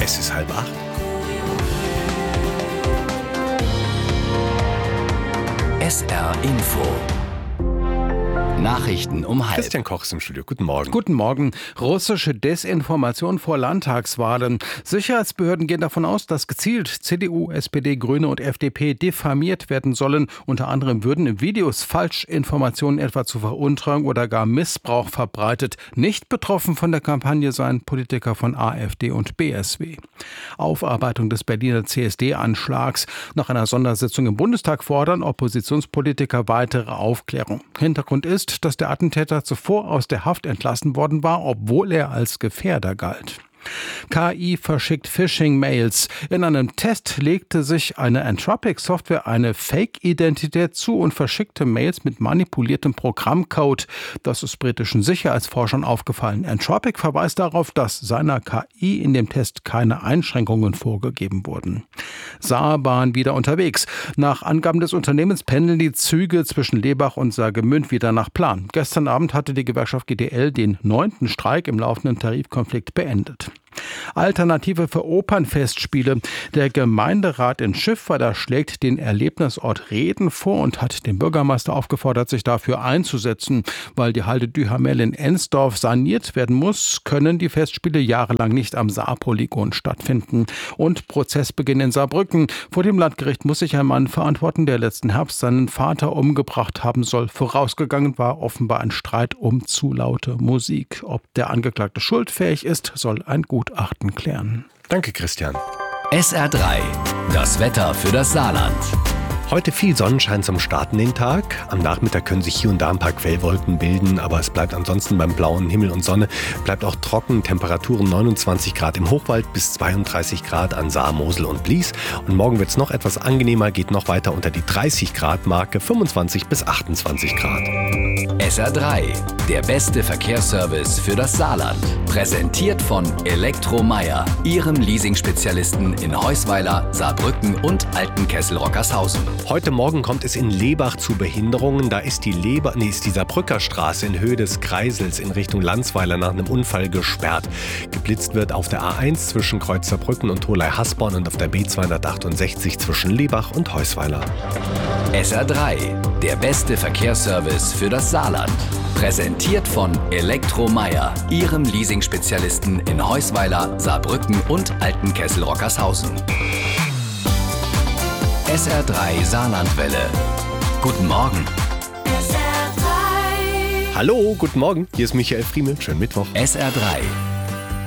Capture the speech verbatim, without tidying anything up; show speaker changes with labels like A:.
A: Es ist halb acht.
B: S R Info. Nachrichten um halb.
A: Christian Koch ist im Studio. Guten Morgen.
C: Guten Morgen. Russische Desinformation vor Landtagswahlen. Sicherheitsbehörden gehen davon aus, dass gezielt C D U, S P D, Grüne und F D P diffamiert werden sollen. Unter anderem würden Videos Falschinformationen etwa zu Veruntreuung oder gar Missbrauch verbreitet. Nicht betroffen von der Kampagne seien Politiker von AfD und B S W. Aufarbeitung des Berliner C S D-Anschlags. Nach einer Sondersitzung im Bundestag fordern Oppositionspolitiker weitere Aufklärung. Hintergrund ist, dass der Attentäter zuvor aus der Haft entlassen worden war, obwohl er als Gefährder galt. K I verschickt Phishing-Mails. In einem Test legte sich eine Entropic-Software eine Fake-Identität zu und verschickte Mails mit manipuliertem Programmcode. Das ist britischen Sicherheitsforschern aufgefallen. Entropic verweist darauf, dass seiner K I in dem Test keine Einschränkungen vorgegeben wurden. Saarbahn wieder unterwegs. Nach Angaben des Unternehmens pendeln die Züge zwischen Lebach und Saargemünd wieder nach Plan. Gestern Abend hatte die Gewerkschaft G D L den neunten Streik im laufenden Tarifkonflikt beendet. Alternative für Opernfestspiele. Der Gemeinderat in Schiffweiler schlägt den Erlebnisort Reden vor und hat den Bürgermeister aufgefordert, sich dafür einzusetzen. Weil die Halde Duhamel in Ensdorf saniert werden muss, können die Festspiele jahrelang nicht am Saarpolygon stattfinden. Und Prozessbeginn in Saarbrücken. Vor dem Landgericht muss sich ein Mann verantworten, der letzten Herbst seinen Vater umgebracht haben soll. Vorausgegangen war offenbar ein Streit um zu laute Musik. Ob der Angeklagte schuldfähig ist, soll ein Gutachten klären.
A: Danke, Christian.
B: S R drei. Das Wetter für das Saarland.
A: Heute viel Sonnenschein zum Starten den Tag. Am Nachmittag können sich hier und da ein paar Quellwolken bilden, aber es bleibt ansonsten beim blauen Himmel und Sonne. Bleibt auch trocken, Temperaturen neunundzwanzig Grad im Hochwald bis zweiunddreißig Grad an Saar, Mosel und Blies. Und morgen wird es noch etwas angenehmer, geht noch weiter unter die dreißig Grad Marke, fünfundzwanzig bis achtundzwanzig Grad.
B: S R drei. Der beste Verkehrsservice für das Saarland. Präsentiert von Elektromeyer, Ihrem Leasing-Spezialisten in Heusweiler, Saarbrücken und Altenkessel-Rockershausen.
A: Heute Morgen kommt es in Lebach zu Behinderungen. Da ist die Leber, nee, ist die Saarbrücker Straße in Höhe des Kreisels in Richtung Landsweiler nach einem Unfall gesperrt. Geblitzt wird auf der A eins zwischen Kreuz Saarbrücken und Tholey-Hasborn und auf der B zweihundertachtundsechzig zwischen Lebach und Heusweiler.
B: S R drei. Der beste Verkehrsservice für das Saarland. Präsentiert von Elektromeyer, Ihrem Leasing-Spezialisten in Heusweiler, Saarbrücken und Altenkessel-Rockershausen. S R drei Saarlandwelle. Guten Morgen.
A: Hallo, guten Morgen. Hier ist Michael Friemel. Schönen Mittwoch.
B: S R drei.